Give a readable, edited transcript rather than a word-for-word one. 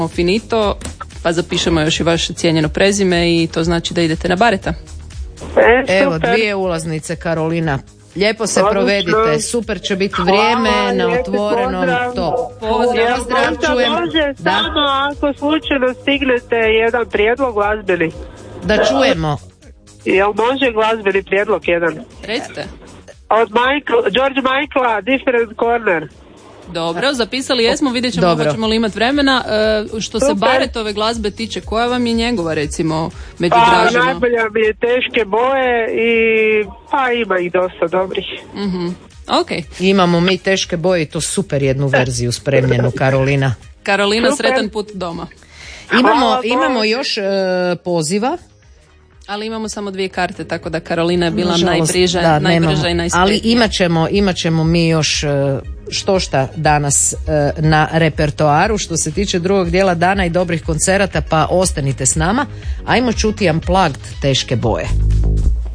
finito, pa zapišemo još i vaše cijenjeno prezime i to znači da idete na Bareta. Evo, 2 ulaznice, Karolina. Lijepo se provedite, super će biti vrijeme na otvorenom. Pozdrav, čujem. Može samo ako slučajno stignete jedan prijedlog glazbeni. Da čujemo. Jel može glazbeni prijedlog jedan? Recite. Od George Michaela, Different Corner. Dobro, zapisali jesmo, vidjet ćemo hoćemo li imati vremena. Što se Baretove glazbe tiče, koja vam je njegova recimo među dražima? Najbolja mi je Teške boje i ima ih dosta dobrih. Okay. Imamo mi Teške boje i to super jednu verziju spremljenu, Karolina. Super. Sretan put doma. Imamo još poziva. Ali imamo samo 2 karte, tako da Karolina je bila najbrža i najspretnija. Ali imat ćemo mi još štošta danas na repertoaru što se tiče drugog dijela dana i dobrih koncerata, pa ostanite s nama. Ajmo čuti Unplugged Teške boje.